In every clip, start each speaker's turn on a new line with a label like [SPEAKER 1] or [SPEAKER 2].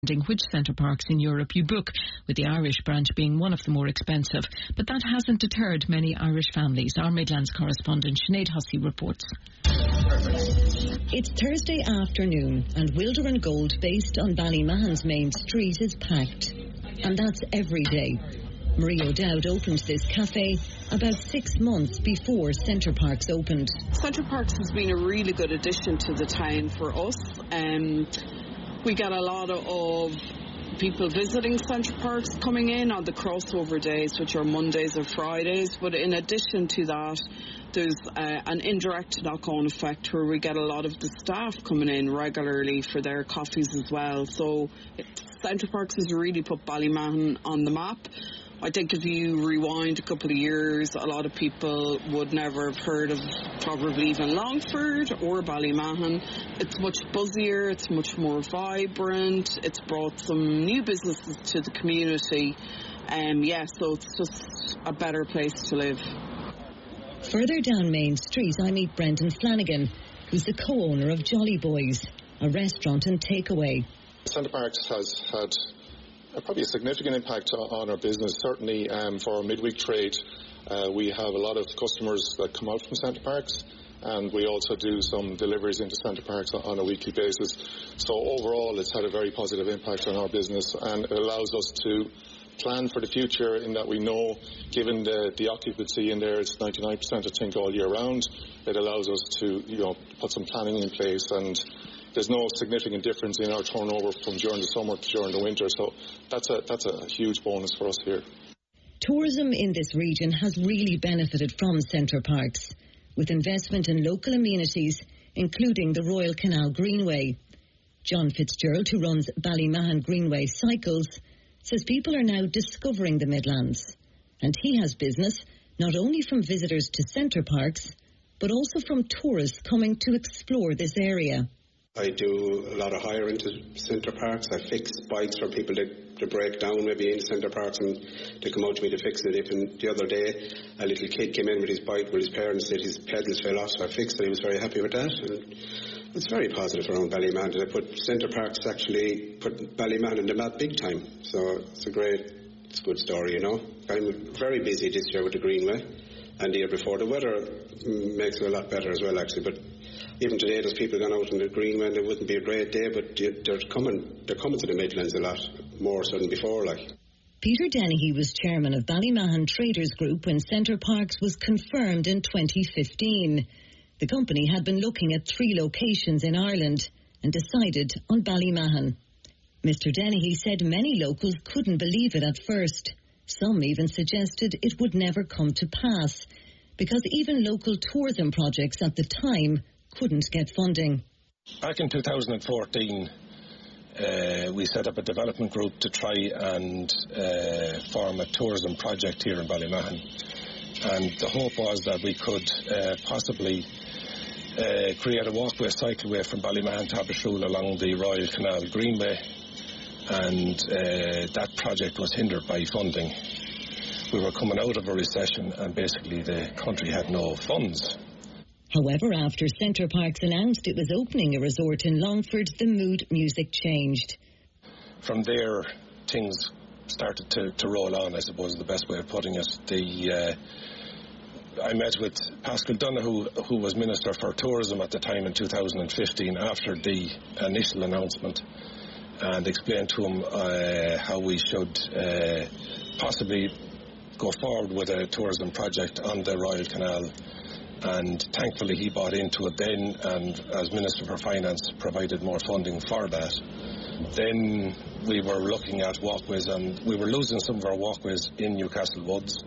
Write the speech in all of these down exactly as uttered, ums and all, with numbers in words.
[SPEAKER 1] which Centre Parks in Europe you book, with the Irish branch being one of the more expensive. But that hasn't deterred many Irish families. Our Midlands correspondent Sinead Hussey reports.
[SPEAKER 2] It's Thursday afternoon and Wilder and Gold, based on Ballymahan's main street, is packed. And that's every day. Marie O'Dowd opened this cafe about six months before Centre Parks opened.
[SPEAKER 3] Centre Parks has been a really good addition to the town for us. Um, we get a lot of people visiting Centre Parks coming in on the crossover days, which are Mondays or Fridays. But in addition to that, there's uh, an indirect knock-on effect where we get a lot of the staff coming in regularly for their coffees as well. So Centre Parks has really put Ballymahan on the map. I think if you rewind a couple of years, a lot of people would never have heard of probably even Longford or Ballymahan. It's much buzzier, it's much more vibrant, it's brought some new businesses to the community. Um, yeah, so it's just a better place to live.
[SPEAKER 2] Further down Main Street, I meet Brendan Flanagan, who's the co-owner of Jolly Boys, a restaurant and takeaway.
[SPEAKER 4] Centre Parks has had Uh, probably a significant impact on our business. Certainly um, for our midweek trade, uh, we have a lot of customers that come out from Centre Parks, and we also do some deliveries into Centre Parks on a weekly basis. So overall, it's had a very positive impact on our business, and it allows us to plan for the future in that we know, given the, the occupancy in there, it's ninety-nine percent I think all year round. It allows us to, you know, put some planning in place, and there's no significant difference in our turnover from during the summer to during the winter, so that's a that's a huge bonus for us here.
[SPEAKER 2] Tourism in this region has really benefited from Centre Parks, with investment in local amenities, including the Royal Canal Greenway. John Fitzgerald, who runs Ballymahan Greenway Cycles, says people are now discovering the Midlands, and he has business not only from visitors to Centre Parks, but also from tourists coming to explore this area.
[SPEAKER 5] I do a lot of hire into Centre Parks. I fix bikes for people that, to break down maybe in Centre Parks, and they come out to me to fix it. Even the other day, a little kid came in with his bike with his parents, said his pedals fell off, so I fixed it. He was very happy with that. And it's very positive around Ballymahan. They put Centre Parks actually put Ballymahan in the map big time. So it's a great, it's a good story, you know. I'm very busy this year with the Greenway, and the year before. The weather makes it a lot better as well, actually. But even today, there's people going out on the Greenway, and it wouldn't be a great day, but they're coming. They're coming to the Midlands a lot more so than before, like.
[SPEAKER 2] Peter Dennehy was chairman of Ballymahan Traders Group when Centre Parks was confirmed in twenty fifteen. The company had been looking at three locations in Ireland and decided on Ballymahan. Mister Dennehy said many locals couldn't believe it at first. Some even suggested it would never come to pass, because even local tourism projects at the time couldn't get funding.
[SPEAKER 6] Back in two thousand fourteen, uh, we set up a development group to try and uh, form a tourism project here in Ballymahan. And the hope was that we could uh, possibly uh, create a walkway, cycleway from Ballymahan to Aberfoyle along the Royal Canal Greenway. And uh, that project was hindered by funding. We were coming out of a recession, and basically the country had no funds.
[SPEAKER 2] However, after Centre Parks announced it was opening a resort in Longford, the mood music changed.
[SPEAKER 6] From there, things started to, to roll on, I suppose is the best way of putting it. The, uh, I met with Pascal Donoghue, who was Minister for Tourism at the time in two thousand fifteen, after the initial announcement, and explained to him uh, how we should uh, possibly go forward with a tourism project on the Royal Canal. And thankfully he bought into it then, and as Minister for Finance provided more funding for that. Then we were looking at walkways, and we were losing some of our walkways in Newcastle Woods.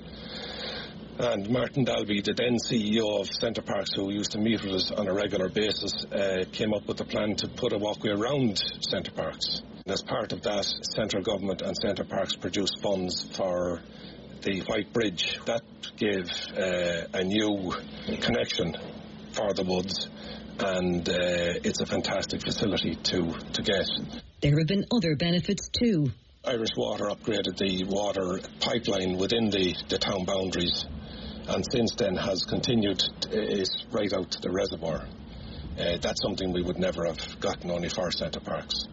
[SPEAKER 6] And Martin Dalby, the then C E O of Centre Parks, who used to meet with us on a regular basis, uh, came up with a plan to put a walkway around Centre Parks. And as part of that, Central Government and Centre Parks produced funds for the White Bridge. That gave uh, a new connection for the woods, and uh, it's a fantastic facility to, to get.
[SPEAKER 2] There have been other benefits too.
[SPEAKER 6] Irish Water upgraded the water pipeline within the, the town boundaries, and since then has continued it right out to the reservoir. Uh, that's something we would never have gotten only for Centre Parks.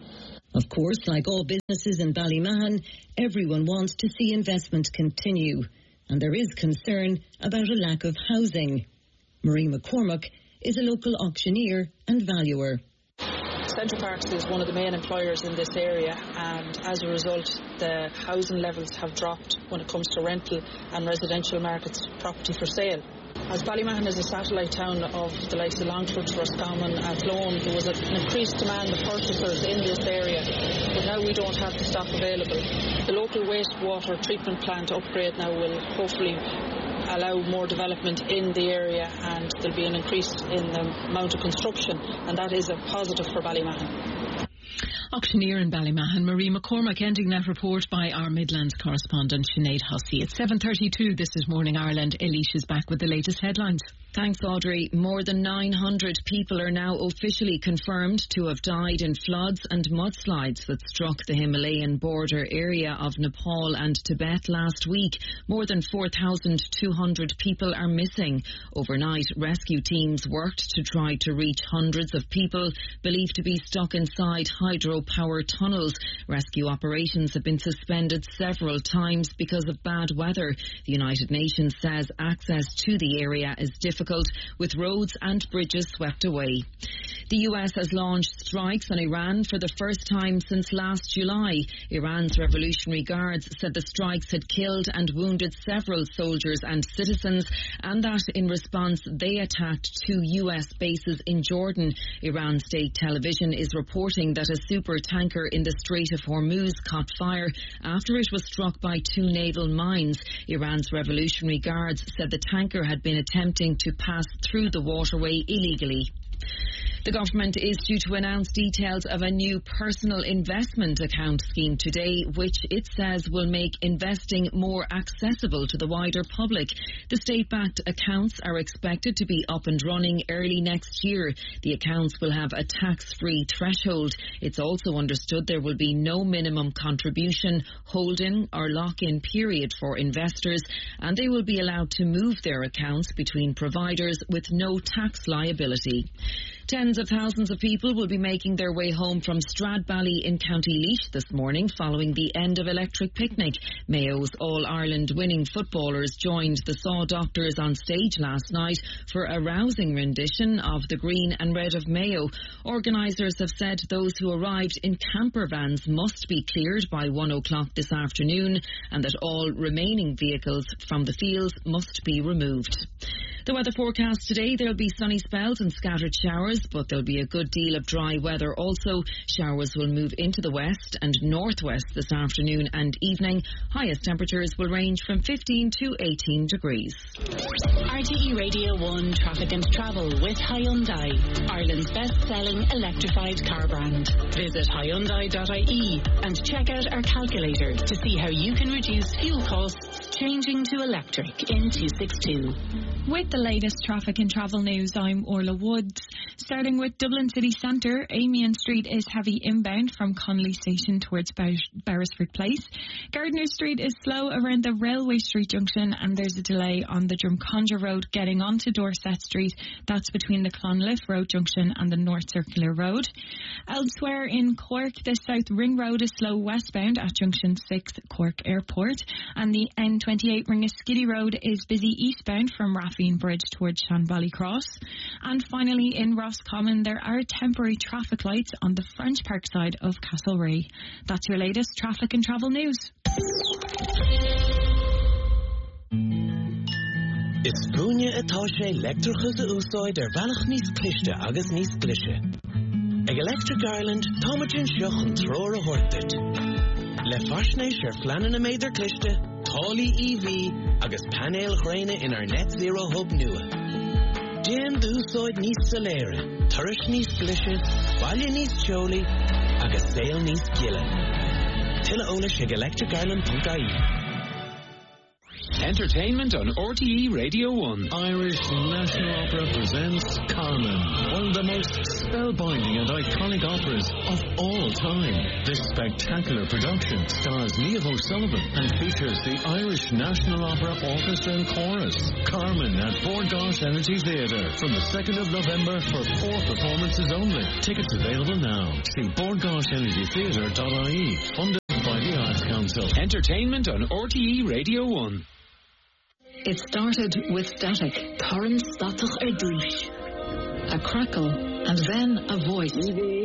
[SPEAKER 2] Of course, like all businesses in Ballymahon, everyone wants to see investment continue, and there is concern about a lack of housing. Marie McCormack is a local auctioneer and valuer.
[SPEAKER 7] Centre Parks is one of the main employers in this area, and as a result the housing levels have dropped when it comes to rental and residential markets property for sale. As Ballymahon is a satellite town of the likes of Longford, Roscommon, Athlone, there was an increased demand of purchasers in this area, but now we don't have the stock available. The local wastewater treatment plant upgrade now will hopefully allow more development in the area, and there'll be an increase in the amount of construction, and that is a positive for Ballymahon.
[SPEAKER 1] Auctioneer in Ballymahon, Marie McCormack, ending that report by our Midlands correspondent Sinead Hussey. It's seven thirty-two, this is Morning Ireland. Eilish is back with the latest headlines.
[SPEAKER 2] Thanks, Audrey. More than nine hundred people are now officially confirmed to have died in floods and mudslides that struck the Himalayan border area of Nepal and Tibet last week. More than four thousand two hundred people are missing. Overnight, rescue teams worked to try to reach hundreds of people believed to be stuck inside hydropower tunnels. Rescue operations have been suspended several times because of bad weather. The United Nations says access to the area is difficult, with roads and bridges swept away. The U S has launched strikes on Iran for the first time since last July. Iran's Revolutionary Guards said the strikes had killed and wounded several soldiers and citizens, and that in response they attacked two U S bases in Jordan. Iran state television is reporting that a super tanker in the Strait of Hormuz caught fire after it was struck by two naval mines. Iran's Revolutionary Guards said the tanker had been attempting to pass through the waterway illegally. The government is due to announce details of a new personal investment account scheme today, which it says will make investing more accessible to the wider public. The state-backed accounts are expected to be up and running early next year. The accounts will have a tax-free threshold. It's also understood there will be no minimum contribution, hold-in or lock-in period for investors, and they will be allowed to move their accounts between providers with no tax liability. Tens of thousands of people will be making their way home from Stradbally in County Laois this morning following the end of Electric Picnic. Mayo's All-Ireland winning footballers joined the Saw Doctors on stage last night for a rousing rendition of The Green and Red of Mayo. Organisers have said those who arrived in camper vans must be cleared by one o'clock this afternoon, and that all remaining vehicles from the fields must be removed. The weather forecast today, there'll be sunny spells and scattered showers, but there'll be a good deal of dry weather also. Showers will move into the west and northwest this afternoon and evening. Highest temperatures will range from fifteen to eighteen degrees.
[SPEAKER 8] R T E Radio one Traffic and Travel with Hyundai, Ireland's best-selling electrified car brand. Visit Hyundai dot I E and check out our calculator to see how you can reduce fuel costs changing to electric in two sixty-two.
[SPEAKER 9] With the latest traffic and travel news, I'm Orla Woods. Starting with Dublin City Centre, Amiens Street is heavy inbound from Connolly Station towards Bar- Beresford Place. Gardiner Street is slow around the Railway Street junction, and there's a delay on the Drumcondra Road getting onto Dorset Street. That's between the Clonliffe Road junction and the North Circular Road. Elsewhere in Cork, the South Ring Road is slow westbound at Junction six, Cork Airport, and the N twenty-eight Ringaskiddy Road is busy eastbound from Raffine Bridge towards Shanbally Cross. And finally, in Roscommon, there are temporary traffic lights on the French Park side of Castlereagh. That's your latest traffic and travel news.
[SPEAKER 10] It's Púine atá sé electrichas a úsáid ar bhealach níos cliste agus níos glishe. Ag Electric Ireland, támaidin seoch an tróir a hortit. Le faisnéis ar fleanan a méidir cliste, tálaí E V agus panel chréine in our net zero hub nua. Déan d'úsáid níos saléire, turis níos glishe, baile níos teolaí agus saol níos gile. Tilla ólas ag electric ireland dot I E.
[SPEAKER 11] Entertainment on R T E Radio one.
[SPEAKER 12] Irish National Opera presents Carmen, one of the most spellbinding and iconic operas of all time. This spectacular production stars Niamh O'Sullivan and features the Irish National Opera Orchestra and Chorus. Carmen at Bord Gáis Energy Theatre from the second of November for four performances only. Tickets available now. See bord gáis energy theatre dot I E, funded by the Arts Council.
[SPEAKER 11] Entertainment on R T E Radio one.
[SPEAKER 1] It started with static, Torrin Statach Erdúis, a crackle, and then a voice.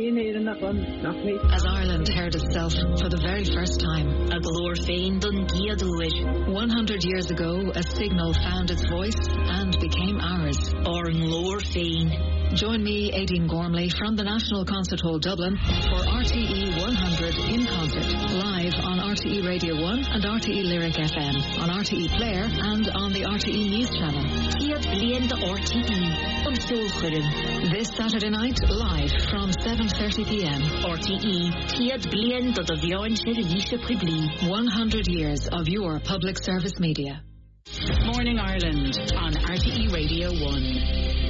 [SPEAKER 1] As Ireland heard itself for the very first time. A glór féin dun giadúir. One hundred years ago, a signal found its voice and became ours. Or glór féin. Join me, Aideen Gormley, from the National Concert Hall Dublin for R T E one hundred in concert, live on R T E Radio one and R T E Lyric F M, on R T E Player and on the R T E News Channel. This Saturday night, live from seven thirty p m. R T E one hundred years of your public service media.
[SPEAKER 8] Morning Ireland on R T E Radio one.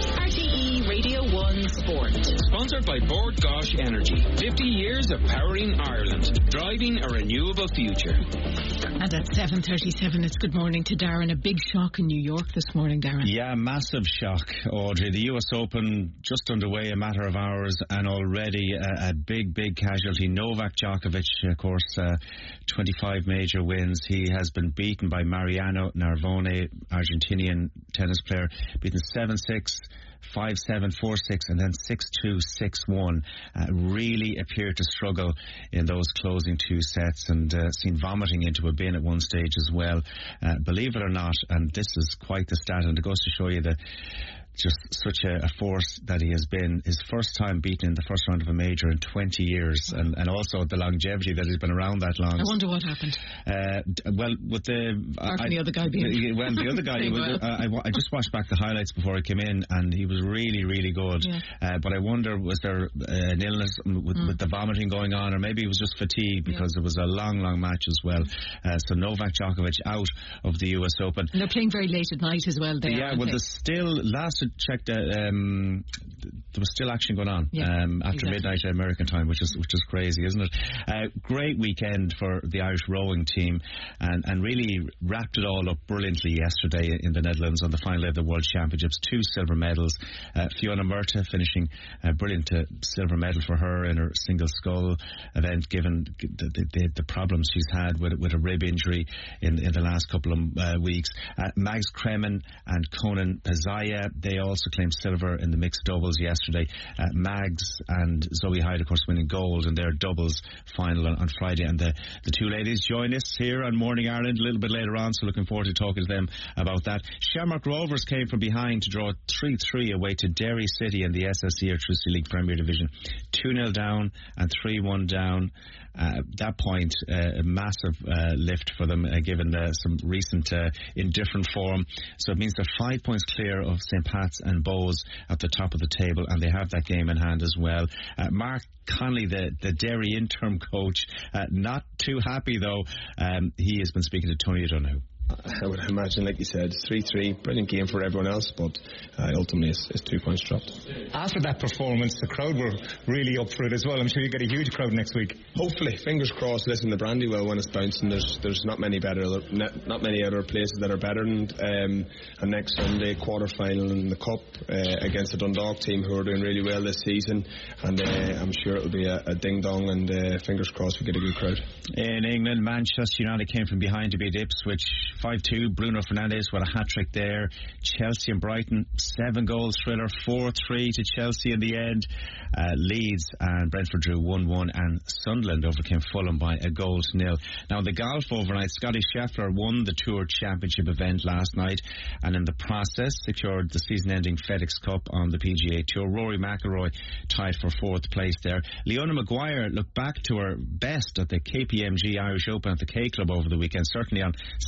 [SPEAKER 8] Radio one Sport.
[SPEAKER 11] Sponsored by Bord Gáis Energy. fifty years of powering Ireland. Driving a renewable future.
[SPEAKER 1] And at seven thirty-seven, it's good morning to Darren. A big shock in New York this morning, Darren.
[SPEAKER 13] Yeah, massive shock, Audrey. The U S Open just underway, a matter of hours, and already a, a big, big casualty. Novak Djokovic, of course, uh, twenty-five major wins. He has been beaten by Mariano Navone, Argentinian tennis player, beaten seven six. five seven, four six, and then six two, six one. Uh, really appeared to struggle in those closing two sets, and uh, seen vomiting into a bin at one stage as well. Uh, believe it or not, and this is quite the stat, and it goes to show you that just such a, a force that he has been. His first time beaten in the first round of a major in twenty years, and, and also the longevity that he's been around that long.
[SPEAKER 1] I wonder what happened.
[SPEAKER 13] Uh, well, with the...
[SPEAKER 1] Apart from the other guy being...
[SPEAKER 13] Well, the other guy, he was, uh, I, I just watched back the highlights before I came in, and he was really, really good. Yeah. Uh, but I wonder, was there uh, an illness with, mm. with the vomiting going on, or maybe it was just fatigue, because yeah. it was a long, long match as well. Uh, so Novak Djokovic out of the U S Open.
[SPEAKER 1] And they're playing very late at night as well there.
[SPEAKER 13] Yeah, well, there's still... Last I checked, uh, um, there was still action going on yeah, um, after exactly. midnight American time, which is which is crazy, isn't it? Uh, great weekend for the Irish rowing team, and, and really wrapped it all up brilliantly yesterday in the Netherlands on the final day of the World Championships. Two silver medals. Uh, Fiona Murtagh finishing a brilliant uh, silver medal for her in her single scull event, given the, the, the problems she's had with with a rib injury in, in the last couple of uh, weeks. Uh, Mags Kremen and Conan Pazaya, they also claimed silver in the mixed doubles yesterday. Uh, Mags and Zoe Hyde, of course, winning gold in their doubles final on, on Friday. And the, the two ladies join us here on Morning Ireland a little bit later on, so looking forward to talking to them about that. Shamrock Rovers came from behind to draw three three away to Derry City in the S S E Electricity League Premier Division. two nil down and three one down. Uh, at that point, uh, a massive uh, lift for them, uh, given uh, some recent uh, indifferent form. So it means they're five points clear of Saint Pat's and Bows at the top of the table, and they have that game in hand as well. Uh, Mark Connolly, the, the Derry interim coach, uh, not too happy though. Um, he has been speaking to Tony O'Donoghue.
[SPEAKER 14] I would imagine, like you said, three three, brilliant game for everyone else, but uh, ultimately it's, it's two points dropped.
[SPEAKER 15] After that performance, the crowd were really up for it as well. I'm sure you get a huge crowd next week.
[SPEAKER 14] Hopefully, fingers crossed. Listen, the Brandywell, when it's bouncing, there's there's not many better, not, not many other places that are better. And, um, and next Sunday, quarter final in the Cup uh, against the Dundalk team, who are doing really well this season, and uh, I'm sure it'll be a, a ding dong. And uh, fingers crossed we get a good crowd.
[SPEAKER 13] In England, Manchester United came from behind to beat Ipswich five two. Bruno Fernandes with a hat-trick there. Chelsea and Brighton, seven goals thriller, four three to Chelsea in the end. Uh, Leeds and Brentford drew one one, and Sunderland overcame Fulham by a goal to nil. Now, the golf overnight, Scotty Scheffler won the Tour Championship event last night, and in the process secured the season-ending FedEx Cup on the P G A Tour. Rory McIlroy tied for fourth place there. Leona Maguire looked back to her best at the K P M G Irish Open at the K Club over the weekend, certainly on Saturday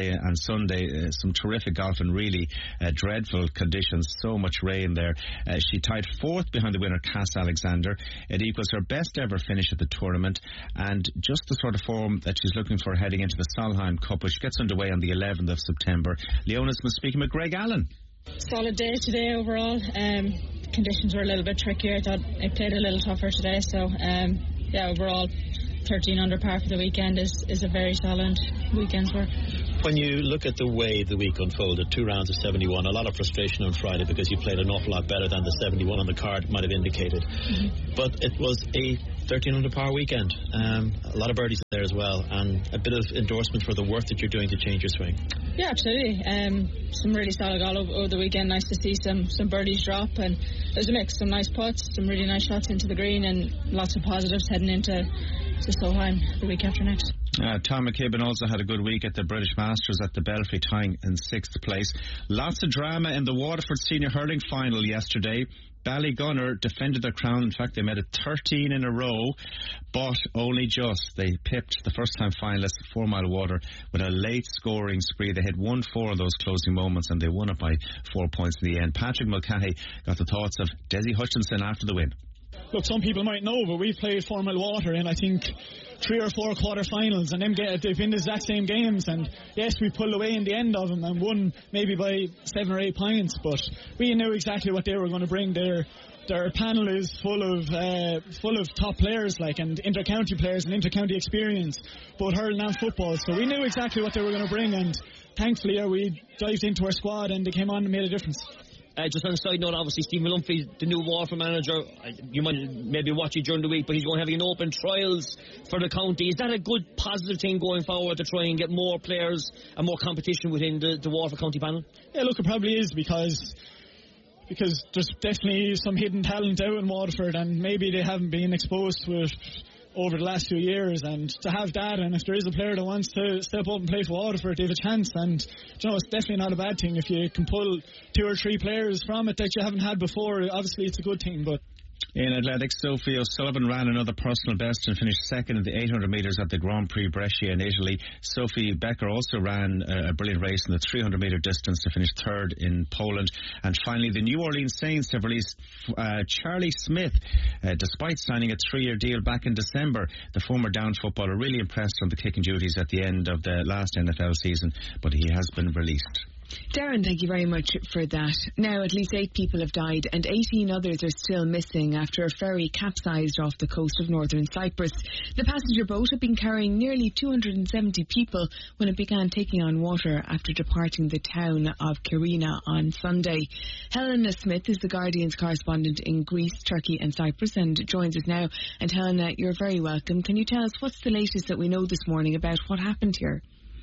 [SPEAKER 13] Saturday and Sunday. Uh, some terrific golf and really uh, dreadful conditions. So much rain there. Uh, she tied fourth behind the winner, Cass Alexander. It equals her best ever finish at the tournament, and just the sort of form that she's looking for heading into the Solheim Cup, which gets underway on the eleventh of September. Leona's been speaking with Greg Allen.
[SPEAKER 16] Solid day today overall. Um, conditions were a little bit trickier. I thought I played a little tougher today, so um, yeah, overall thirteen under par for the weekend is, is a very solid weekend's work.
[SPEAKER 17] When you look at the way the week unfolded, two rounds of seventy-one, a lot of frustration on Friday because you played an awful lot better than the seventy-one on the card might have indicated. Mm-hmm. But it was a thirteen under par weekend. Um, a lot of birdies there as well, and a bit of endorsement for the work that you're doing to change your swing.
[SPEAKER 16] Yeah, absolutely. Um, some really solid golf over, over the weekend. Nice to see some, some birdies drop, and it was a mix. Some nice putts, some really nice shots into the green, and lots of positives heading into to Solheim the week after next.
[SPEAKER 13] Uh, Tom McKibben also had a good week at the British Masters at the Belfry, tying in sixth place. Lots of drama in the Waterford Senior Hurling Final yesterday. Ballygunner defended their crown. In fact, they made it thirteen in a row, but only just. They pipped the first-time finalists, Four Mile Water, with a late scoring spree. They had won four of those closing moments, and they won it by four points in the end. Patrick Mulcahy got the thoughts of Desi Hutchinson after the win.
[SPEAKER 18] Look, some people might know, but we've played Four Mile Water in, I think, three or four quarter-finals, and them get, they've been the exact same games, and yes, we pulled away in the end of them and won maybe by seven or eight points, but we knew exactly what they were going to bring. Their their panel is full of uh, full of top players, like, and inter-county players and inter-county experience, both hurling and football, so we knew exactly what they were going to bring, and thankfully uh, we dived into our squad and they came on and made a difference.
[SPEAKER 19] Uh, just on a side note, obviously Steve Malumphey, the new Waterford manager, you might maybe watch it during the week, but he's going to have an open trials for the county. Is that a good positive thing going forward to try and get more players and more competition within the, the Waterford county panel?
[SPEAKER 18] Yeah, look, it probably is, because because there's definitely some hidden talent out in Waterford, and maybe they haven't been exposed to it over the last few years, and to have that, and if there is a player that wants to step up and play for Waterford, they have a chance, and you know, it's definitely not a bad thing if you can pull two or three players from it that you haven't had before. Obviously it's a good thing. But
[SPEAKER 13] in athletics, Sophie O'Sullivan ran another personal best and finished second in the eight hundred metres at the Grand Prix Brescia in Italy. Sophie Becker also ran a brilliant race in the three hundred metre distance to finish third in Poland. And finally, the New Orleans Saints have released uh, Charlie Smith, uh, despite signing a three-year deal back in December. The former Down footballer really impressed on the kicking duties at the end of the last N F L season, but he has been released.
[SPEAKER 20] Darren, thank you very much for that. Now, at least eight people have died and eighteen others are still missing after a ferry capsized off the coast of northern Cyprus. The passenger boat had been carrying nearly two hundred seventy people when it began taking on water after departing the town of Kyrenia on Sunday. Helena Smith is the Guardian's correspondent in Greece, Turkey and Cyprus and joins us now. And Helena, you're very welcome. Can you tell us what's the latest that we know this morning about what happened here?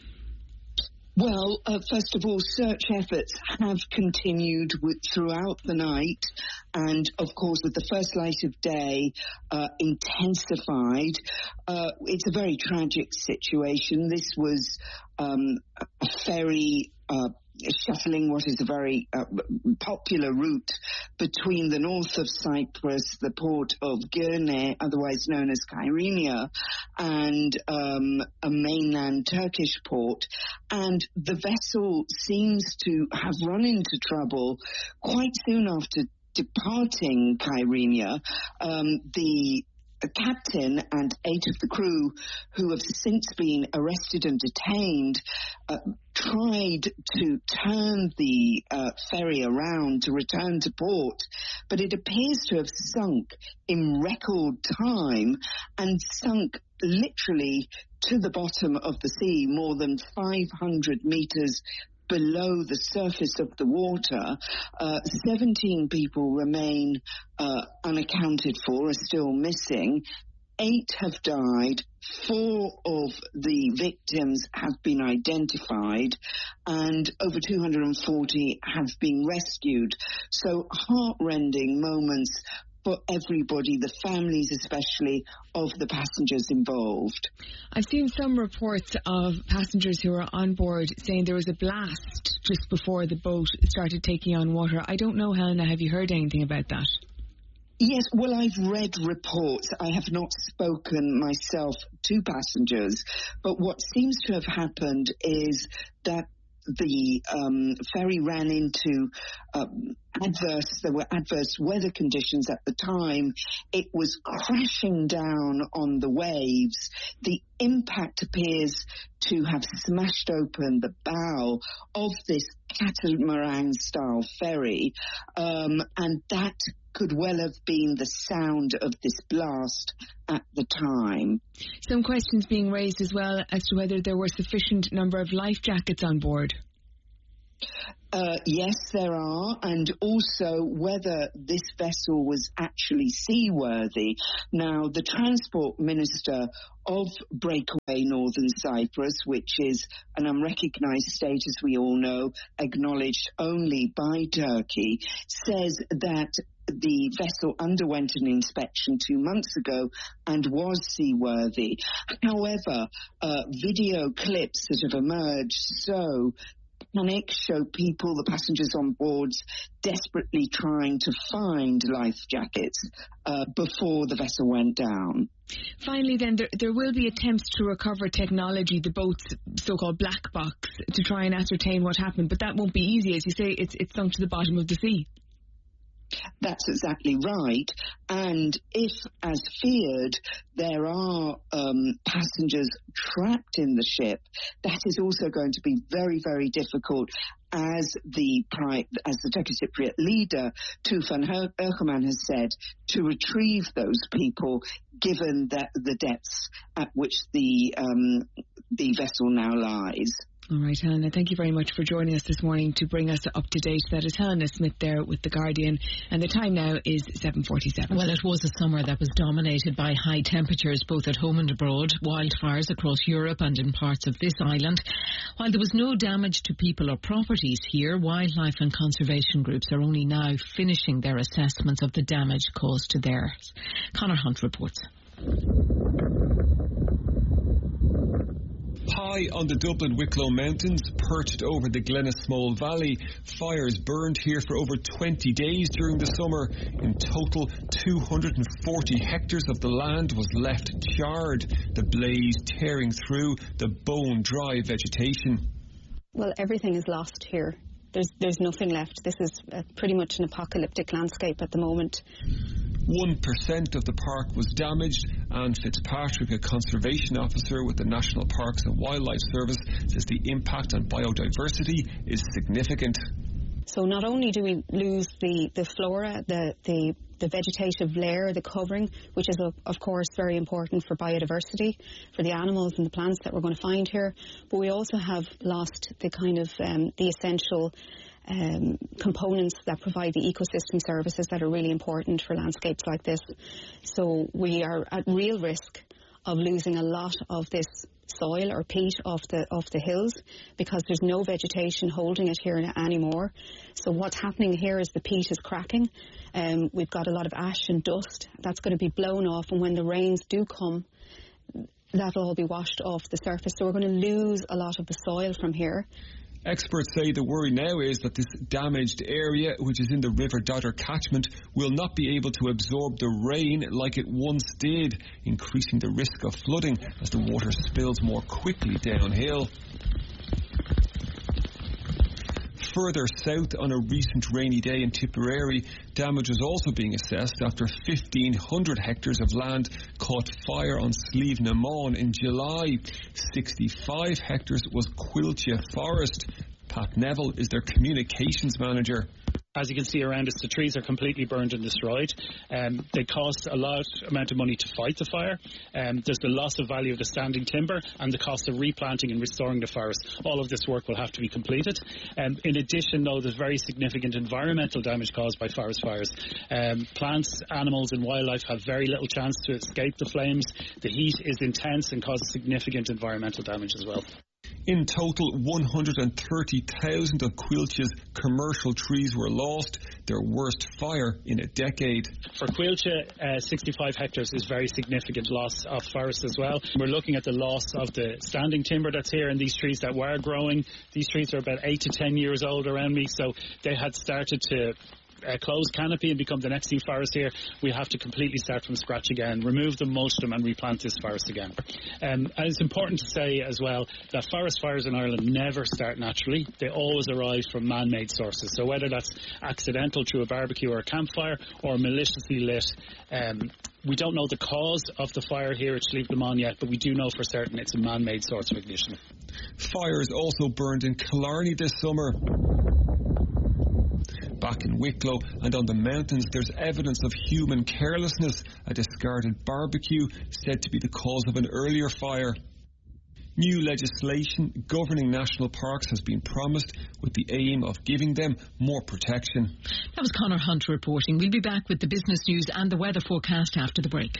[SPEAKER 21] Well, uh, first of all, search efforts have continued with, throughout the night, and of course with the first light of day uh, intensified. Uh, it's a very tragic situation. This was um, a ferry uh, shuttling what is a very uh, popular route between the north of Cyprus, the port of Girne, otherwise known as Kyrenia, and um, a mainland Turkish port. And the vessel seems to have run into trouble quite soon after departing Kyrenia. Um, the The captain and eight of the crew, who have since been arrested and detained, uh, tried to turn the uh, ferry around to return to port, but it appears to have sunk in record time and sunk literally to the bottom of the sea, more than five hundred metres below the surface of the water. Uh, seventeen people remain uh, unaccounted for, are still missing. Eight have died. Four of the victims have been identified, and over two hundred forty have been rescued. So heart-rending moments for everybody, the families especially, of the passengers involved.
[SPEAKER 20] I've seen some reports of passengers who were on board saying there was a blast just before the boat started taking on water. I don't know, Helena, have you heard anything about that?
[SPEAKER 21] Yes, well, I've read reports. I have not spoken myself to passengers, but what seems to have happened is that the um, ferry ran into um, adverse, there were adverse weather conditions at the time. It was crashing down on the waves. The impact appears to have smashed open the bow of this catamaran-style ferry, um, and that could well have been the sound of this blast at the time.
[SPEAKER 20] Some questions being raised as well as to whether there were sufficient number of life jackets on board.
[SPEAKER 21] Uh, yes, there are, and also whether this vessel was actually seaworthy. Now, the Transport Minister of Breakaway Northern Cyprus, which is an unrecognised state, as we all know, acknowledged only by Turkey, says that the vessel underwent an inspection two months ago and was seaworthy. However, uh, video clips that have emerged so panic show people, the passengers on boards, desperately trying to find life jackets uh, before the vessel went down.
[SPEAKER 20] Finally then, there, there will be attempts to recover technology, the boat's so-called black box, to try and ascertain what happened, but that won't be easy. As you say, it's, it's sunk to the bottom of the sea.
[SPEAKER 21] That's exactly right. And if, as feared, there are um, passengers trapped in the ship, that is also going to be very, very difficult, as the as the Turkish Cypriot leader, Tufan Erkoman, has said, to retrieve those people, given that the depths at which the um, the vessel now lies.
[SPEAKER 20] All right, Helena, thank you very much for joining us this morning to bring us up to date. That is Helena Smith there with The Guardian, and the time now is seven forty-seven.
[SPEAKER 1] Well, it was a summer that was dominated by high temperatures both at home and abroad, wildfires across Europe and in parts of this island. While there was no damage to people or properties here, wildlife and conservation groups are only now finishing their assessments of the damage caused to theirs. Conor Hunt reports.
[SPEAKER 3] High on the Dublin Wicklow Mountains, perched over the Glenasmole Valley, fires burned here for over twenty days during the summer. In total, two hundred forty hectares of the land was left charred, the blaze tearing through the bone-dry vegetation.
[SPEAKER 22] Well, everything is lost here. There's, there's nothing left. This is uh, pretty much an apocalyptic landscape at the moment.
[SPEAKER 3] One percent of the park was damaged. Anne Fitzpatrick, a conservation officer with the National Parks and Wildlife Service, says the impact on biodiversity is significant.
[SPEAKER 22] So not only do we lose the, the flora, the, the, the vegetative layer, the covering, which is of, of course very important for biodiversity, for the animals and the plants that we're going to find here, but we also have lost the kind of um, the essential Um, components that provide the ecosystem services that are really important for landscapes like this. So we are at real risk of losing a lot of this soil or peat off the off the hills because there's no vegetation holding it here anymore. So what's happening here is the peat is cracking. Um, we've got a lot of ash and dust that's going to be blown off, and when the rains do come, that'll all be washed off the surface. So we're going to lose a lot of the soil from here.
[SPEAKER 3] Experts say the worry now is that this damaged area, which is in the River Dodder catchment, will not be able to absorb the rain like it once did, increasing the risk of flooding as the water spills more quickly downhill. Further south, on a recent rainy day in Tipperary, damage was also being assessed after fifteen hundred hectares of land caught fire on Slieve na Mon in July. sixty-five hectares was Quilcha Forest. Pat Neville is their communications manager.
[SPEAKER 23] As you can see around us, the trees are completely burned and destroyed. Um, they cost a large amount of money to fight the fire. Um, there's the loss of value of the standing timber and the cost of replanting and restoring the forest. All of this work will have to be completed. Um, in addition, though, there's very significant environmental damage caused by forest fires. Um, plants, animals and wildlife have very little chance to escape the flames. The heat is intense and causes significant environmental damage as well.
[SPEAKER 3] In total, one hundred thirty thousand of Quilcha's commercial trees were lost, their worst fire in a decade.
[SPEAKER 23] For Quilcha, uh, sixty-five hectares is very significant loss of forest as well. We're looking at the loss of the standing timber that's here and these trees that were growing. These trees are about eight to ten years old around me, so they had started to uh, close canopy and become the next new forest here, we have to completely start from scratch again, remove them, mulch them, and replant this forest again. Um, and it's important to say as well that forest fires in Ireland never start naturally. They always arise from man-made sources. So whether that's accidental through a barbecue or a campfire or maliciously lit, um, we don't know the cause of the fire here at Slieve na Mon yet, but we do know for certain it's a man-made source of ignition.
[SPEAKER 3] Fires also burned in Killarney this summer. Back in Wicklow and on the mountains, there's evidence of human carelessness. A discarded barbecue said to be the cause of an earlier fire. New legislation governing national parks has been promised with the aim of giving them more protection.
[SPEAKER 4] That was Conor Hunt reporting. We'll be back with the business news and the weather forecast after the break.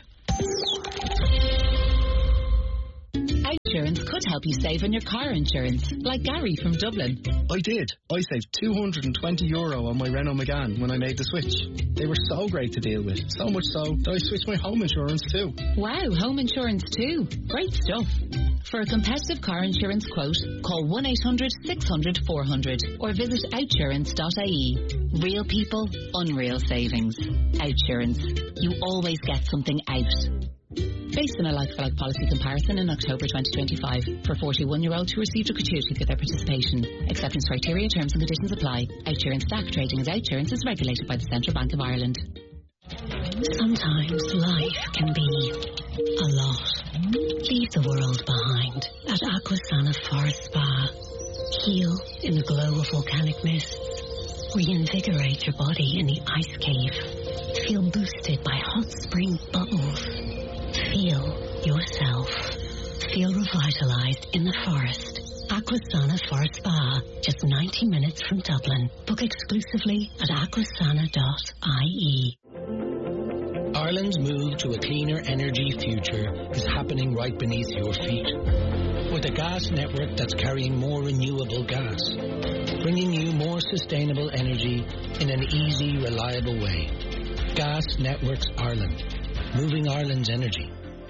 [SPEAKER 8] Insurance could help you save on your car insurance, like Gary from Dublin.
[SPEAKER 5] I did. I saved two hundred twenty euro on my Renault Megane when I made the switch. They were so great to deal with, so much so that I switched my home insurance too.
[SPEAKER 8] Wow, home insurance too. Great stuff. For a competitive car insurance quote, call one eight hundred six hundred four hundred or visit outsurance dot I E. Real people, unreal savings. Outsurance. You always get something out. Based on a like-for-like policy comparison in October twenty twenty-five for forty-one-year-olds who received a gratuity for their participation. Acceptance criteria, terms and conditions apply. Outsurance S A C trading as Outsurance is regulated by the Central Bank of Ireland.
[SPEAKER 6] Sometimes life can be a lot. Leave the world behind at Aquasana Forest Spa. Heal in the glow of volcanic mists. Reinvigorate your body in the ice cave. Feel boosted by hot spring bubbles. Feel yourself. Feel revitalized in the forest. Aquasana Forest Spa, just ninety minutes from Dublin. Book exclusively at aquasana dot I E.
[SPEAKER 24] Ireland's move to a cleaner energy future is happening right beneath your feet. With a gas network that's carrying more renewable gas, bringing you more sustainable energy in an easy, reliable way. Gas Networks Ireland, moving Ireland's energy.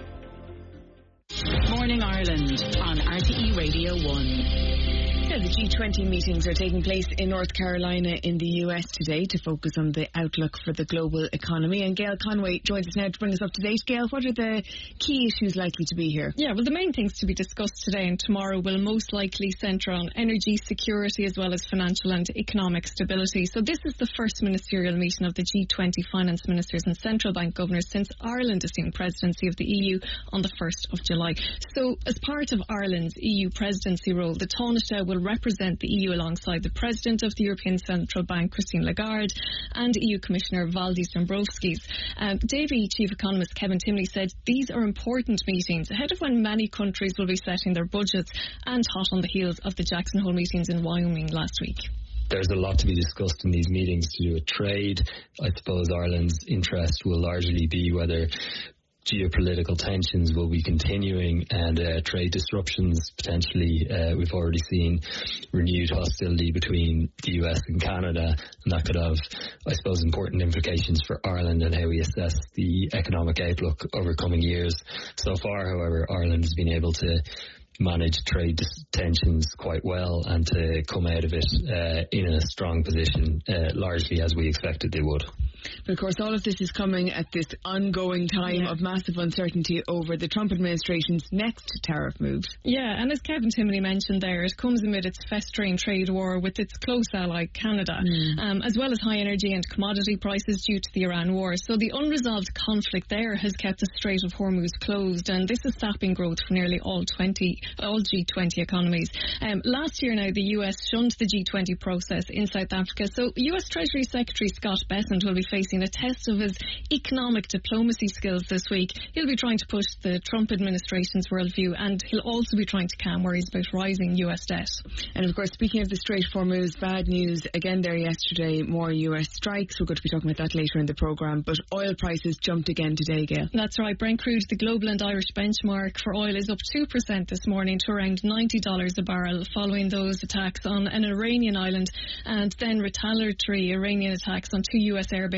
[SPEAKER 8] Morning Ireland on R T E Radio one.
[SPEAKER 20] Yeah, the G twenty meetings are taking place in North Carolina in the U S today to focus on the outlook for the global economy. And Gail Conway joins us now to bring us up to date. Gail, what are the key issues likely to be here?
[SPEAKER 25] Yeah, well, the main things to be discussed today and tomorrow will most likely centre on energy security as well as financial and economic stability. So this is the first ministerial meeting of the G twenty finance ministers and central bank governors since Ireland assumed presidency of the E U on the first of July. So as part of Ireland's E U presidency role, the Taoiseach will represent the E U alongside the President of the European Central Bank, Christine Lagarde, and E U Commissioner Valdis Dombrovskis. Um, Davy Chief Economist Kevin Timley said these are important meetings ahead of when many countries will be setting their budgets and hot on the heels of the Jackson Hole meetings in Wyoming last week.
[SPEAKER 26] There's a lot to be discussed in these meetings to do with trade. I suppose Ireland's interest will largely be whether geopolitical tensions will be continuing and uh, trade disruptions potentially. Uh, we've already seen renewed hostility between the U S and Canada, and that could have, I suppose, important implications for Ireland and how we assess the economic outlook over coming years. So far, however, Ireland has been able to manage trade tensions quite well and to come out of it uh, in a strong position, uh, largely as we expected they would.
[SPEAKER 20] But of course, all of this is coming at this ongoing time yeah. of massive uncertainty over the Trump administration's next tariff moves.
[SPEAKER 25] Yeah, and as Kevin Timley mentioned there, it comes amid its festering trade war with its close ally Canada, mm. um, as well as high energy and commodity prices due to the Iran war. So the unresolved conflict there has kept the Strait of Hormuz closed, and this is sapping growth for nearly all twenty, all G twenty economies. Um, last year now, the U S shunned the G twenty process in South Africa, so U S Treasury Secretary Scott Bessent will be facing a test of his economic diplomacy skills this week. He'll be trying to push the Trump administration's worldview, and he'll also be trying to calm worries about rising U S debt.
[SPEAKER 20] And of course, speaking of the Strait of Hormuz, bad news again there yesterday, more U S strikes. We're going to be talking about that later in the programme, but oil prices jumped again today, Gail.
[SPEAKER 25] That's right. Brent crude, the global and Irish benchmark for oil, is up two percent this morning to around ninety dollars a barrel following those attacks on an Iranian island and then retaliatory Iranian attacks on two U S air bases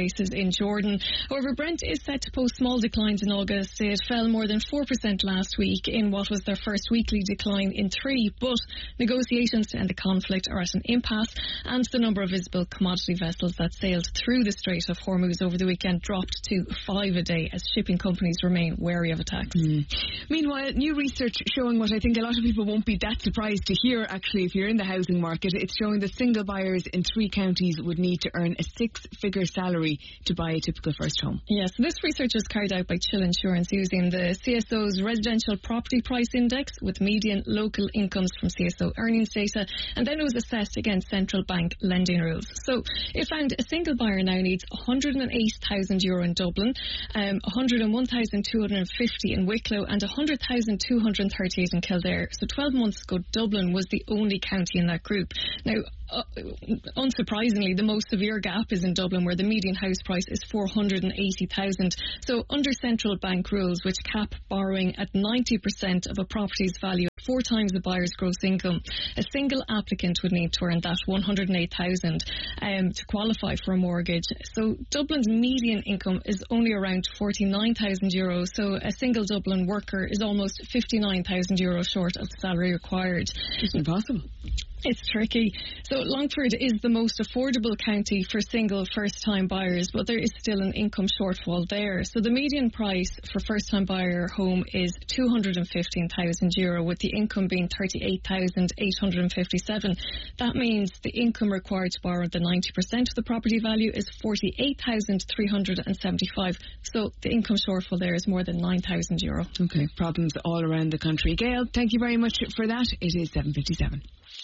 [SPEAKER 25] places in Jordan. However, Brent is set to post small declines in August. It fell more than four percent last week in what was their first weekly decline in three, but negotiations to end the conflict are at an impasse, and the number of visible commodity vessels that sailed through the Strait of Hormuz over the weekend dropped to five a day as shipping companies remain wary of attacks.
[SPEAKER 20] Mm. Meanwhile, new research showing what I think a lot of people won't be that surprised to hear, actually, if you're in the housing market. It's showing that single buyers in three counties would need to earn a six-figure salary to buy a typical first home.
[SPEAKER 25] Yes, this research was carried out by Chill Insurance using the C S O's Residential Property Price Index with median local incomes from C S O earnings data, and then it was assessed against central bank lending rules. So it found a single buyer now needs one hundred eight thousand euro in Dublin, um, one hundred one thousand two hundred fifty in Wicklow, and one hundred thousand two hundred thirty-eight in Kildare. So twelve months ago, Dublin was the only county in that group. Now, Uh, unsurprisingly, the most severe gap is in Dublin, where the median house price is four hundred eighty thousand. So under central bank rules, which cap borrowing at ninety percent of a property's value, four times the buyer's gross income, a single applicant would need to earn that one hundred eight thousand um, to qualify for a mortgage. So Dublin's median income is only around forty-nine thousand euros. So a single Dublin worker is almost fifty-nine thousand euros short of the salary required.
[SPEAKER 20] It's impossible.
[SPEAKER 25] It's tricky. So Longford is the most affordable county for single first-time buyers, but there is still an income shortfall there. So the median price for first-time buyer home is two hundred fifteen thousand euro, with the income being thirty-eight thousand eight hundred fifty-seven. That means the income required to borrow the ninety percent of the property value is forty-eight thousand three hundred seventy-five. So the income shortfall there is more than nine thousand euro.
[SPEAKER 20] Okay, problems all around the country. Gail, thank you very much for that. It is seven fifty-seven.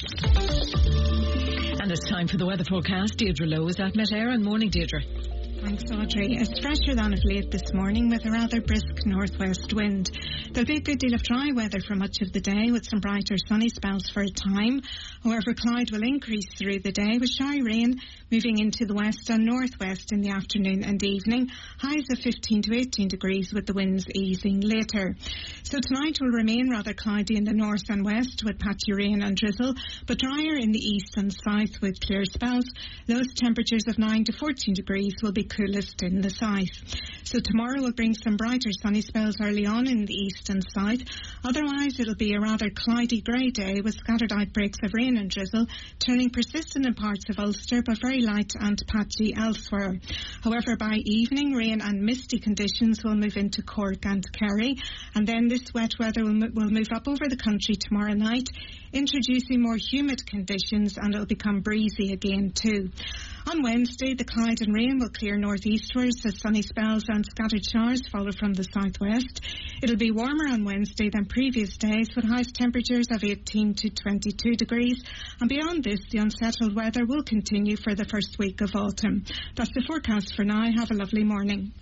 [SPEAKER 4] And it's time for the weather forecast. Deirdre Lowe is at Met Éireann. Morning, Deirdre.
[SPEAKER 2] Thanks, Audrey. It's fresher than of late this morning with a rather brisk northwest wind. There'll be a good deal of dry weather for much of the day with some brighter sunny spells for a time. However, cloud will increase through the day with shy rain moving into the west and northwest in the afternoon and evening. Highs of fifteen to eighteen degrees with the winds easing later. So tonight will remain rather cloudy in the north and west with patchy rain and drizzle, but drier in the east and south with clear spells. Those temperatures of nine to fourteen degrees will be coolest in the south. So tomorrow will bring some brighter sunny spells early on in the east and south. Otherwise, it'll be a rather cloudy grey day with scattered outbreaks of rain and drizzle, turning persistent in parts of Ulster, but very light and patchy elsewhere. However, by evening, rain and misty conditions will move into Cork and Kerry, and then this wet weather will, will move up over the country tomorrow night, introducing more humid conditions, and it'll become breezy again too. On Wednesday, the cloud and rain will clear northeastwards as sunny spells and scattered showers follow from the southwest. It'll be warmer on Wednesday than previous days, with highest temperatures of eighteen to twenty-two degrees. And beyond this, the unsettled weather will continue for the first week of autumn. That's the forecast for now. Have a lovely morning.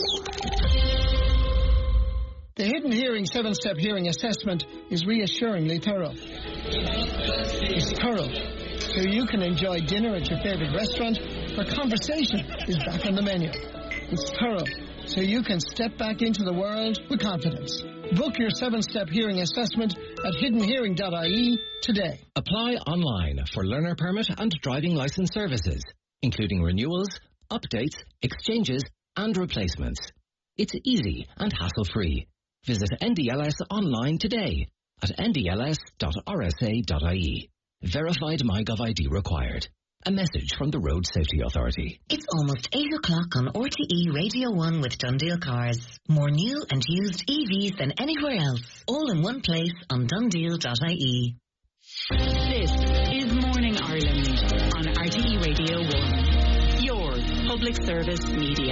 [SPEAKER 7] The Hidden Hearing seven-step hearing assessment is reassuringly thorough. It's thorough, so you can enjoy dinner at your favourite restaurant, where conversation is back on the menu. It's thorough, so you can step back into the world with confidence. Book your seven-step hearing assessment at hidden hearing dot I E today.
[SPEAKER 9] Apply online for learner permit and driving licence services, including renewals, updates, exchanges and replacements. It's easy and hassle-free. Visit N D L S online today at n d l s dot r s a dot I E. Verified MyGov I D required. A message from the Road Safety Authority.
[SPEAKER 10] It's almost eight o'clock on R T E Radio one with Dundeel Cars. More new and used E Vs than anywhere else. All in one place on dundeel dot I E.
[SPEAKER 8] This is Morning Ireland on R T E Radio one. Your public service media.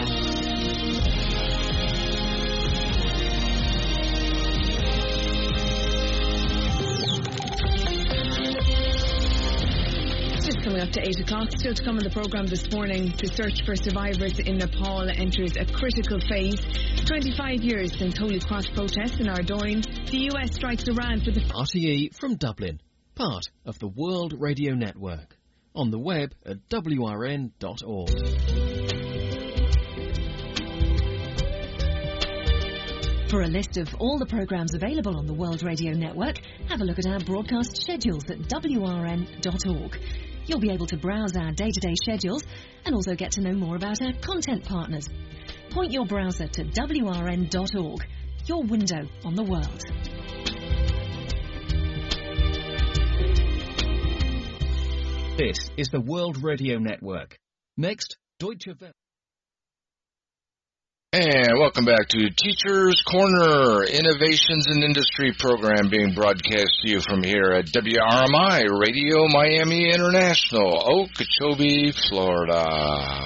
[SPEAKER 20] Just coming up to eight o'clock, still to come on the programme this morning, the search for survivors in Nepal enters a critical phase. twenty-five years since Holy Cross protests in Ardoyne, the U S strikes Iran for the...
[SPEAKER 11] R T E from Dublin, part of the World Radio Network. On the web at w r n dot org.
[SPEAKER 12] For a list of all the programmes available on the World Radio Network, have a look at our broadcast schedules at w r n dot org. You'll be able to browse our day-to-day schedules and also get to know more about our content partners. Point your browser to W R N dot org, your window on the world.
[SPEAKER 14] This is the World Radio Network. Next, Deutsche Welle.
[SPEAKER 15] And welcome back to Teachers Corner, Innovations in Industry program being broadcast to you from here at W R M I Radio Miami International, Okeechobee, Florida.